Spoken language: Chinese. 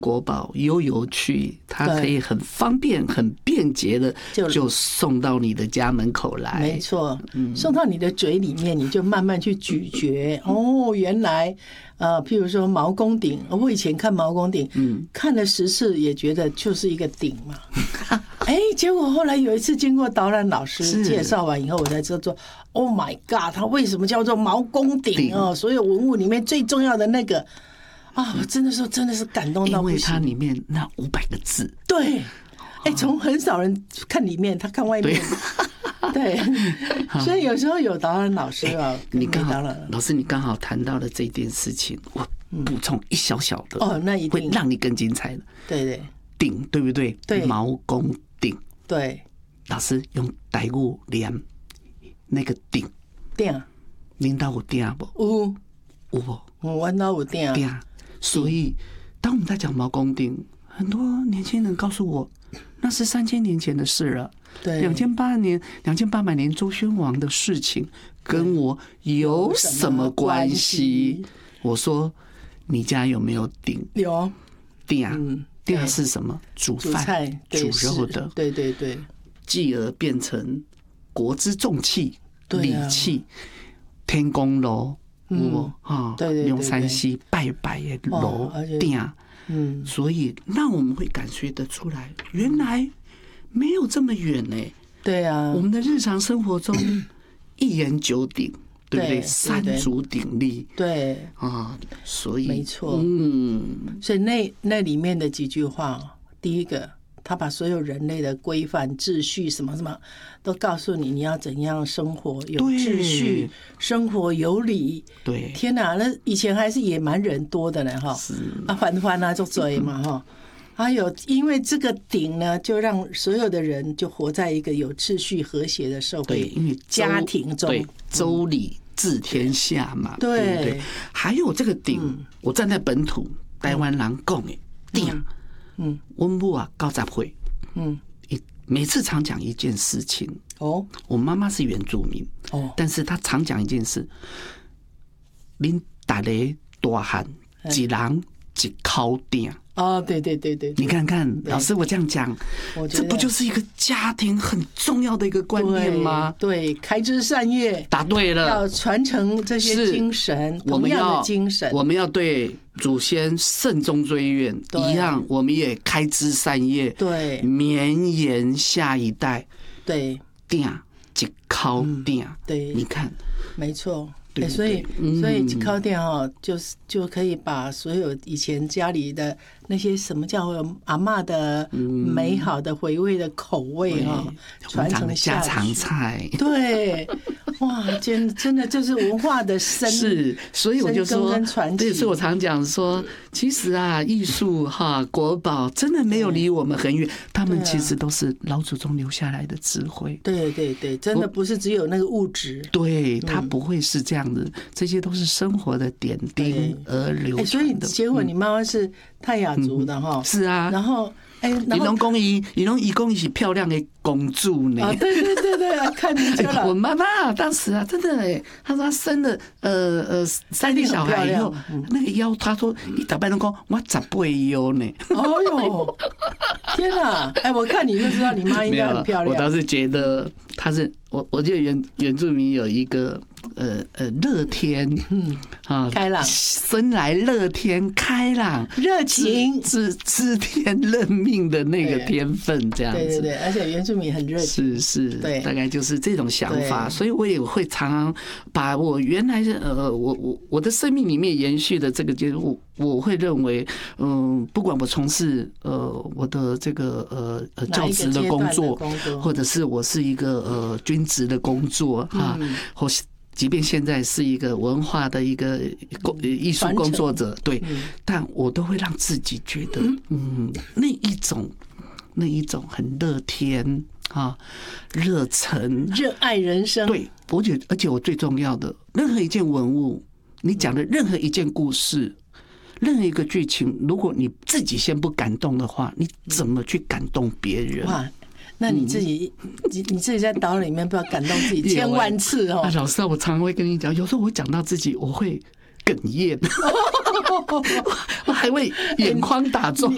国宝悠游去，它可以很方便、很便捷的就送到你的家门口来。 没错，送到你的嘴里面，你就慢慢去咀嚼。哦，原来譬如说毛公鼎，我以前看毛公鼎，看了10次也觉得就是一个鼎嘛。结果后来有一次经过导览老师介绍完以后，我才知道说 ，Oh my God， 它为什么叫做毛公鼎哦？所有文物里面最重要的那个。我真的是感动到不行， 因为它里面那500个字， 对，从很少人看里面，他看外面，对，所以有时候有导览老师你刚好老师，你刚好谈到了这件事情，我补充一小小的那一定会让你更精彩的， 对， 鼎对不对？ 对， 毛公鼎， 对， 老师用台语念那个鼎，领导有鼎不？有不？ 我哪有鼎？ 所以，当我们在讲毛公鼎，很多年轻人告诉我，那是3000年前的事了。 对 ，2800年周宣王的事情，跟我有什么关系？我说，你家有没有鼎？ 有。 鼎是什么？煮饭、煮肉的。 对。 继而变成国之重器、礼器，天公炉。用山西拜的楼鼎，所以让我们会感觉得出来，原来没有这么远呢。 对啊， 我们的日常生活中一言九鼎，对不对？三足鼎立， 对所以没错，所以那里面的几句话，第一个，他把所有人类的规范、秩序什么什么都告诉你，你要怎样生活有秩序，生活有理。 对， 天哪，那以前还是野蛮人多的呢哈，翻啊就追嘛哈。还有，因为这个鼎呢，就让所有的人就活在一个有秩序、和谐的社会， 因为家庭中， 周礼治天下嘛，对不对？还有这个鼎，我站在本土台湾人讲的鼎。我母啊90岁，每次常讲一件事情。我妈妈是原住民，但是她常讲一件事：恁大家大汉一人一口鼎。 对， 你看看，老师我这样讲，这不就是一个家庭很重要的一个观念吗？ 对，开枝散叶， 答对了， 要传承这些精神，同样的精神， 我们要对祖先慎终追远一样，我们也开枝散叶， 对， 绵延下一代， 对， 鼎一口鼎， 对， 你看， 没错。所以一靠店就可以把所有以前家里的那些什么叫阿嬷的美好的回味的口味传承下去。家常菜，对，哇，真的就是文化的是， 所以我就说， 对， 所以我常讲说，其实艺术国宝真的没有离我们很远，他们其实都是老祖宗留下来的智慧。 对，真的不是只有那个物质， 对，它不会是这样。这些都是生活的点滴而流传的。 所以结果你妈妈是泰雅族的哈， 是啊。 然后你拢讲伊是漂亮的公主呢。 对，看你就了。 我妈妈当时真的她说她生了3个小孩以后，那个腰，她说一打扮都讲我10倍腰呢。 哦哟，天哪！我看你就知道你妈应该很漂亮。 我倒是觉得她是我记得原住民有一个。乐天， 开朗， 生来乐天开朗， 热情， 知天认命的那个天分，这样子。 对，而且原住民很热情， 是， 对， 大概就是这种想法，所以我也会常常把我原来我的生命里面延续的这个节目，我会认为，不管我从事我的这个教职的工作，或者是我是一个军职的工作或是。即便现在是一个文化的一个艺术工作者，对，但我都会让自己觉得，那一种很乐天热忱、 热爱人生。 对，而且我最重要的，任何一件文物，你讲的任何一件故事，任何一个剧情，如果你自己先不感动的话，你怎么去感动别人？ 那你自己在岛里面不要感动自己千万次哦。 老师，我常常会跟你讲，有时候我讲到自己，我会哽咽，我还会眼眶打转。